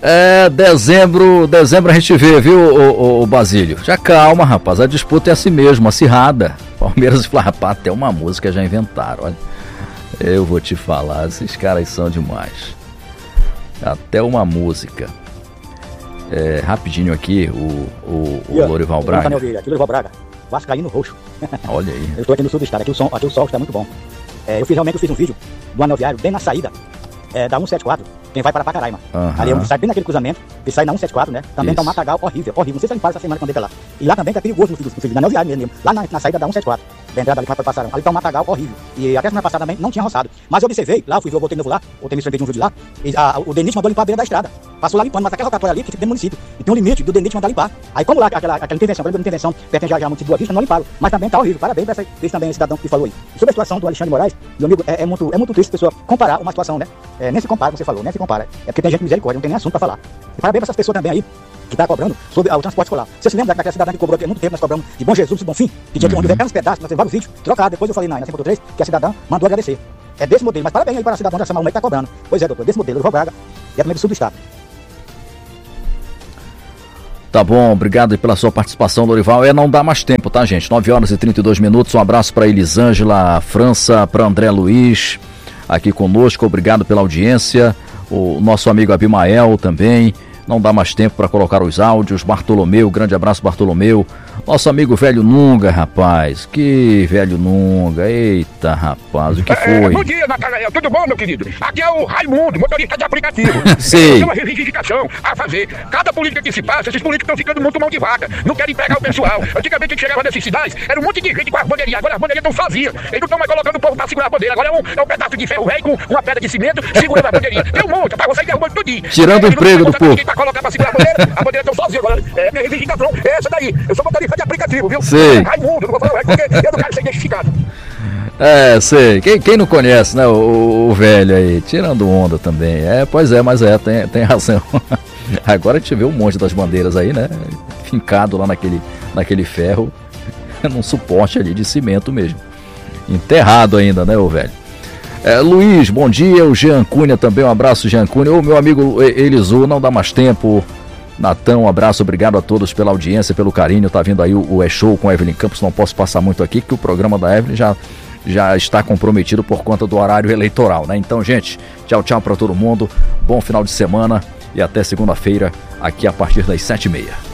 Dezembro a gente vê, viu, o Basílio? Já calma, rapaz, a disputa é assim mesmo, acirrada. Palmeiras e Fla, rapaz, até uma música já inventaram, olha. Eu vou te falar, esses caras são demais. Até uma música. Rapidinho aqui, o Lorival Braga. Aqui Lorival Braga, vascaíno roxo. Olha aí. Eu estou aqui no sul do estado, aqui o sol está muito bom. Eu fiz um vídeo do anel viário bem na saída da 174, quem vai para Pacaraima. Ali sai bem naquele cruzamento, que sai na 174, né? Também tá um matagal horrível. Não sei se ele para essa semana quando ele tá lá. E lá também tá perigoso no vídeo do anel viário mesmo. Lá na saída da 174, da entrada ali para Passarão. Ali tá um matagal horrível. E até semana passada também não tinha roçado. Mas eu observei, lá eu fui ver, eu voltei de novo lá, eu tenho de um vídeo lá, e o DENIT mandou limpar a beira da estrada. Passou lá limpando, mas aquela rotatória ali fica dentro do município. E tem um limite do DENIT mandar limpar. Aí como lá aquela intervenção pertence já ao município de Boa Vista, não limparam. Mas também tá horrível. Parabéns para esse também, esse cidadão que falou aí. E sobre a situação do Alexandre Moraes, meu amigo, é muito triste a pessoa comparar uma situação, né? Nem se compara, como você falou, nem se compara. É porque tem gente misericórdia, não tem nem assunto para falar. E parabéns para essas pessoas também aí que tá cobrando sobre o transporte escolar. Você se lembra daquela cidadã que cobrou aqui há muito tempo, nós cobramos de Bom Jesus e Bom Fim, que tinha que onde uns pedaços, nós temos vários vídeos trocados. Depois eu falei na 103 que a cidadã mandou agradecer. É desse modelo, mas parabéns aí para a cidadã da Samuel que tá cobrando. Pois é, doutor, desse modelo, Lorival Braga, e é também do sul do estado. Tá bom, obrigado pela sua participação, Lorival. Não dá mais tempo, tá, gente? 9h32. Um abraço para Elisângela França, para André Luiz, aqui conosco. Obrigado pela audiência. O nosso amigo Abimael também. Não dá mais tempo para colocar os áudios. Bartolomeu, grande abraço, Bartolomeu. Nosso amigo Velho Nunga, rapaz. Que Velho Nunga. Eita, rapaz, o que foi? Bom dia, Natanael. Tudo bom, meu querido? Aqui é o Raimundo, motorista de aplicativo. Sim. Tem uma reivindicação a fazer. Cada política que se passa, esses políticos estão ficando muito mão de vaca. Não querem pegar o pessoal. Antigamente a gente chegava nessas cidades, era um monte de gente com as bandeirinhas. Agora as bandeirinhas estão vazias. Eles não estão mais colocando o povo para segurar a bandeira. Agora é um pedaço de ferro velho com uma pedra de cimento segurando a bandeirinha. Tem um monte, pra você derrubando tudinho. Tirando o emprego do povo. Pra colocar pra segurar a bandeira estão sozinhos agora. Minha reivindicação é essa daí. Eu sou motorista de aplicativo, viu? Sei. Raimundo, não vou falar porque eu não quero ser identificado. Sei. Quem não conhece, né? O velho aí, tirando onda também. Pois é, mas tem razão. Agora a gente vê um monte das bandeiras aí, né? Fincado lá naquele ferro, num suporte ali de cimento mesmo. Enterrado ainda, né, o velho? Luiz, bom dia. O Jean Cunha também, um abraço, Jean Cunha. O meu amigo Elisu, não dá mais tempo. Natão, um abraço, obrigado a todos pela audiência, pelo carinho. Tá vindo aí o show com a Evelyn Campos. Não posso passar muito aqui, que o programa da Evelyn já está comprometido por conta do horário eleitoral, né? Então, gente, tchau para todo mundo. Bom final de semana e até segunda-feira, aqui a partir das 7h30.